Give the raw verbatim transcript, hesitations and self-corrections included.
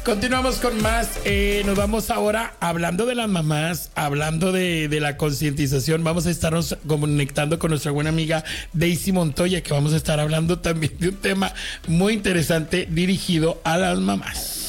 Continuamos con más. Eh, nos vamos ahora hablando de las mamás, hablando de, de la concientización. Vamos a estarnos conectando con nuestra buena amiga Daisy Montoya, que vamos a estar hablando también de un tema muy interesante dirigido a las mamás.